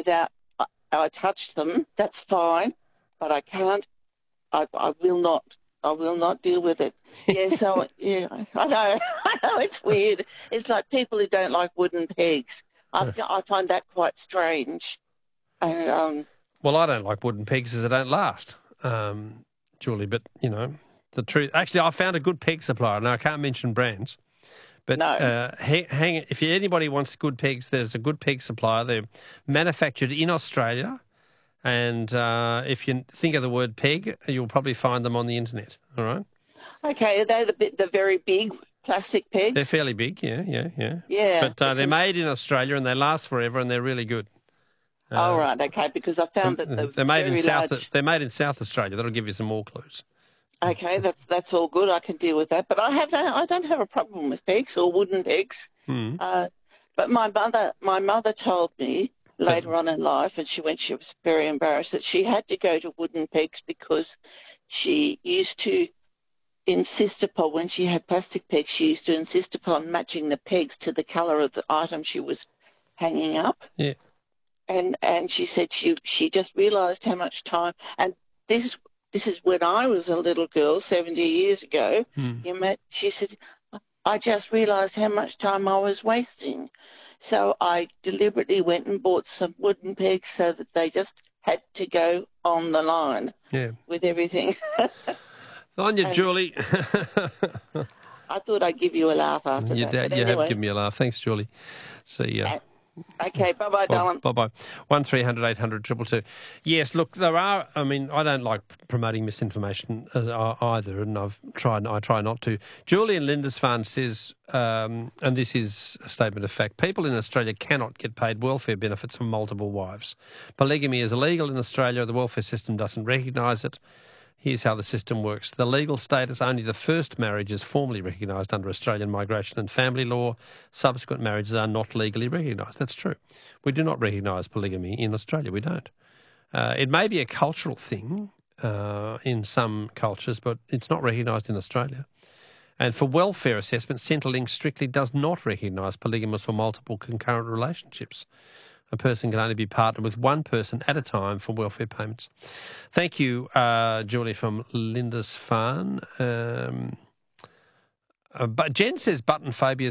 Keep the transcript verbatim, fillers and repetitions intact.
without I, I touch them, that's fine, but I can't. I, I will not. I will not deal with it. Yeah, so, yeah, I know. I know, it's weird. It's like people who don't like wooden pegs. I, f- I find that quite strange. And um, Well, I don't like wooden pegs as they don't last, um, Julie, but, you know, the truth... Actually, I found a good peg supplier. Now, I can't mention brands, but no. uh, hang, hang, if anybody wants good pegs, there's a good peg supplier. They're manufactured in Australia. And uh, if you think of the word peg, you'll probably find them on the internet, all right? Okay, are they the, bit, the very big plastic pegs? They're fairly big, yeah, yeah, yeah. Yeah. But uh, they're because, made in Australia and they last forever and they're really good. Uh, oh, right, okay, because I found that the they're made very in South. large... They're made in South Australia. That'll give you some more clues. Okay, that's that's all good. I can deal with that. But I have no, I don't have a problem with pegs or wooden pegs. Mm. Uh, but my mother, my mother told me later on in life, and she when she was very embarrassed, that she had to go to wooden pegs because she used to insist upon, when she had plastic pegs, she used to insist upon matching the pegs to the colour of the item she was hanging up. Yeah. And and she said she she just realised how much time, and this this is when I was a little girl seventy years ago. Mm. You met, she said, I just realised how much time I was wasting. So I deliberately went and bought some wooden pegs so that they just had to go on the line Yeah. with everything. On you, And Julie. I thought I'd give you a laugh after you that. did, But you anyway, have given me a laugh. Thanks, Julie. See ya. Okay, bye-bye, darling. Bye-bye. one three hundred eight hundred two two two. Yes, look, there are, I mean, I don't like promoting misinformation uh, either, and I've tried, I try not to. Julie in Lindisfarne says, um, and this is a statement of fact, people in Australia cannot get paid welfare benefits from multiple wives. Polygamy is illegal in Australia. The welfare system doesn't recognise it. Here's how the system works. The legal status, only the first marriage is formally recognised under Australian migration and family law. Subsequent marriages are not legally recognised. That's true. We do not recognise polygamy in Australia. We don't. Uh, it may be a cultural thing uh, in some cultures, but it's not recognised in Australia. And for welfare assessment, Centrelink strictly does not recognise polygamous or multiple concurrent relationships. A person can only be partnered with one person at a time for welfare payments. Thank you, uh, Julie from Lindisfarne. Um, uh, but Jen says button phobia is